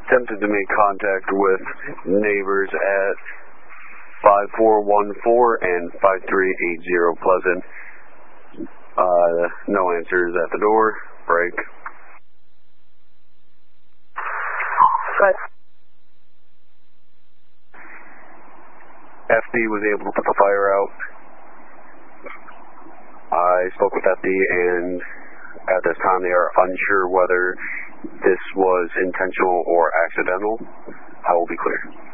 attempted to make contact with neighbors at 5414 and 5380 Pleasant. No answers at the door. Break. Good. FD was able to put the fire out. I spoke with FD, and at this time they are unsure whether this was intentional or accidental. I will be clear.